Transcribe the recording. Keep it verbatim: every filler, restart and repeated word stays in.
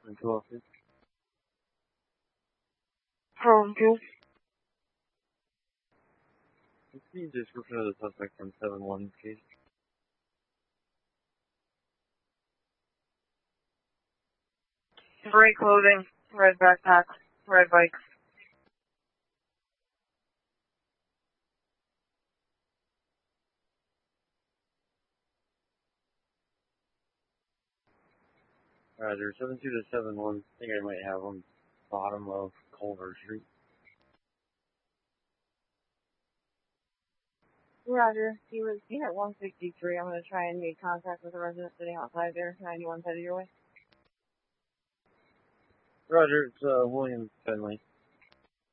Central office. Phone two. What's the description of the suspect from seven one case? Gray clothing, red backpack, red bike. Roger, seven two to seven one. I think I might have on bottom of Culver Street. Roger, he was seen at one sixty-three. I'm going to try and make contact with the resident sitting outside there. ninety-one headed your way. Roger, it's uh, William Finley.